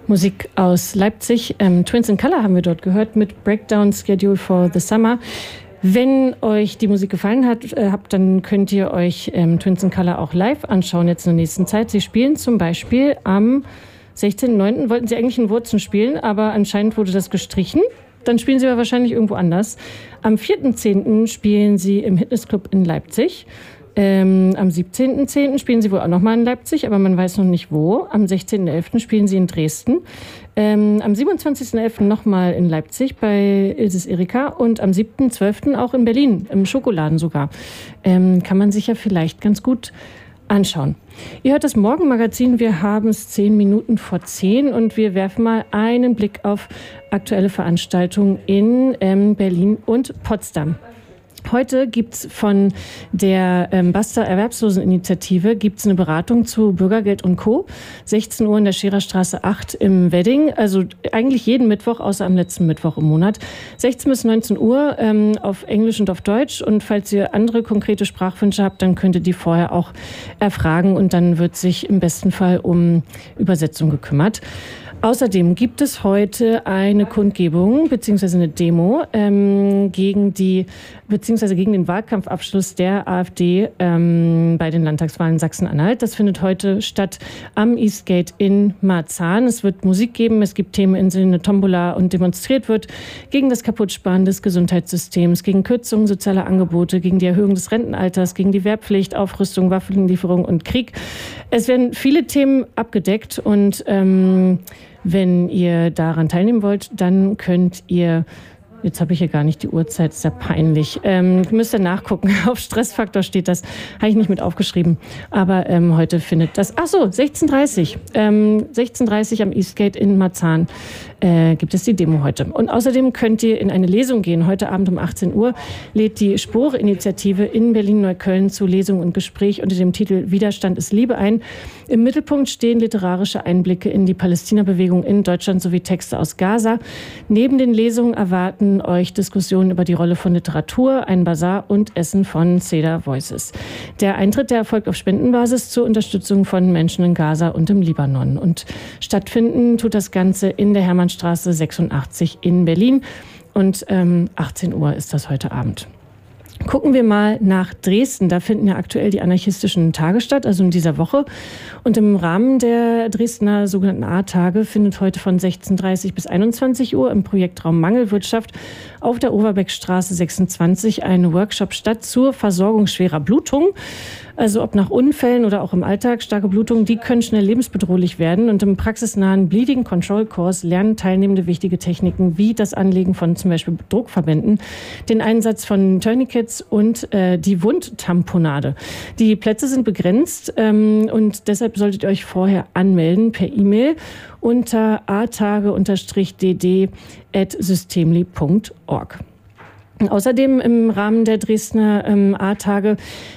Musik aus Leipzig. Twins in Color haben wir dort gehört mit Breakdown Schedule for the Summer. Wenn euch die Musik gefallen hat, dann könnt ihr euch Twins in Color auch live anschauen jetzt in der nächsten Zeit. Sie spielen zum Beispiel am 16.09. wollten sie eigentlich in Wurzen spielen, aber anscheinend wurde das gestrichen. Dann spielen sie aber wahrscheinlich irgendwo anders. Am 4.10. spielen sie im Fitnessclub in Leipzig. Am 17.10. spielen sie wohl auch nochmal in Leipzig, aber man weiß noch nicht wo. Am 16.11. spielen sie in Dresden. Am 27.11. nochmal in Leipzig bei Ilses Erika und am 7.12. auch in Berlin, im Schokoladen sogar. Kann man sich ja vielleicht ganz gut anschauen. Ihr hört das Morgenmagazin, wir haben es 10 Minuten vor 10 und wir werfen mal einen Blick auf aktuelle Veranstaltungen in Berlin und Potsdam. Heute gibt's von der Basta Erwerbsloseninitiative gibt's eine Beratung zu Bürgergeld und Co. 16 Uhr in der Schererstraße 8 im Wedding. Also eigentlich jeden Mittwoch, außer am letzten Mittwoch im Monat. 16 bis 19 Uhr auf Englisch und auf Deutsch. Und falls ihr andere konkrete Sprachwünsche habt, dann könnt ihr die vorher auch erfragen. Und dann wird sich im besten Fall um Übersetzung gekümmert. Außerdem gibt es heute eine Kundgebung bzw. eine Demo gegen den Wahlkampfabschluss der AfD bei den Landtagswahlen Sachsen-Anhalt. Das findet heute statt am Eastgate in Marzahn. Es wird Musik geben, es gibt Themeninseln, eine Tombola und demonstriert wird gegen das Kaputtsparen des Gesundheitssystems, gegen Kürzungen sozialer Angebote, gegen die Erhöhung des Rentenalters, gegen die Wehrpflicht, Aufrüstung, Waffenlieferung und Krieg. Es werden viele Themen abgedeckt und wenn ihr daran teilnehmen wollt, dann könnt ihr, jetzt habe ich hier gar nicht die Uhrzeit, ist ja peinlich, müsst ihr nachgucken, auf Stressfaktor steht das, habe ich nicht mit aufgeschrieben, aber heute findet das, 16.30 16.30 am Eastgate in Marzahn gibt es die Demo heute. Und außerdem könnt ihr in eine Lesung gehen. Heute Abend um 18 Uhr lädt die Spore-Initiative in Berlin-Neukölln zu Lesung und Gespräch unter dem Titel Widerstand ist Liebe ein. Im Mittelpunkt stehen literarische Einblicke in die Palästina-Bewegung in Deutschland sowie Texte aus Gaza. Neben den Lesungen erwarten euch Diskussionen über die Rolle von Literatur, ein Basar und Essen von Cedar Voices. Der Eintritt, der erfolgt auf Spendenbasis zur Unterstützung von Menschen in Gaza und im Libanon. Und stattfinden tut das Ganze in der Hermannstraße 86 in Berlin. Und 18 Uhr ist das heute Abend. Gucken wir mal nach Dresden. Da finden ja aktuell die anarchistischen Tage statt, also in dieser Woche. Und im Rahmen der Dresdner sogenannten A-Tage findet heute von 16.30 bis 21 Uhr im Projektraum Mangelwirtschaft auf der Overbeckstraße 26 ein Workshop statt zur Versorgung schwerer Blutung. Also ob nach Unfällen oder auch im Alltag, starke Blutungen, die können schnell lebensbedrohlich werden. Und im praxisnahen Bleeding Control Kurs lernen Teilnehmende wichtige Techniken wie das Anlegen von zum Beispiel Druckverbänden, den Einsatz von Tourniquets und die Wundtamponade. Die Plätze sind begrenzt und deshalb solltet ihr euch vorher anmelden per E-Mail unter atage-dd@systemli.org. Außerdem im Rahmen der Dresdner A-Tage